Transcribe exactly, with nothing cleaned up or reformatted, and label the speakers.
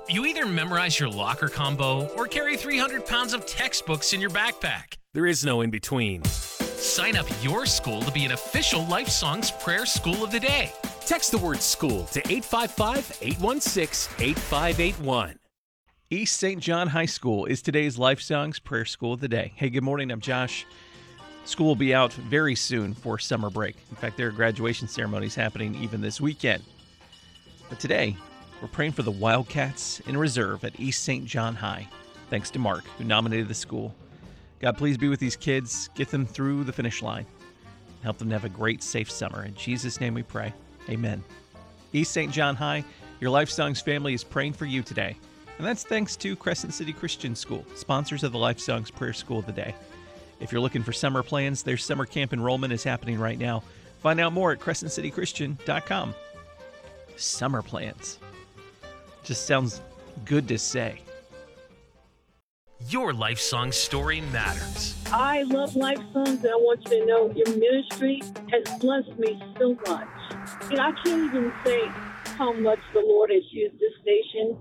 Speaker 1: You either memorize your locker combo or carry three hundred pounds of textbooks in your backpack. There is no in between. Sign up your school to be an official Life Songs Prayer School of the Day. Text the word school to eight five five, eight one six, eight five eight one.
Speaker 2: East Saint John High School is today's Life Songs Prayer School of the Day. Hey, good morning. I'm Josh. School will be out very soon for summer break. In fact, there are graduation ceremonies happening even this weekend. But today, we're praying for the Wildcats in reserve at East Saint John High. Thanks to Mark, who nominated the school. God, please be with these kids. Get them through the finish line. Help them to have a great, safe summer. In Jesus' name we pray. Amen. East Saint John High, your Life Songs family is praying for you today. And that's thanks to Crescent City Christian School, sponsors of the Life Songs Prayer School of the Day. If you're looking for summer plans, their summer camp enrollment is happening right now. Find out more at crescent city christian dot com. Summer plans. Just sounds good to say.
Speaker 1: Your Life Song story matters.
Speaker 3: I love Life Songs, and I want you to know your ministry has blessed me so much. You know, I can't even say how much the Lord has used this station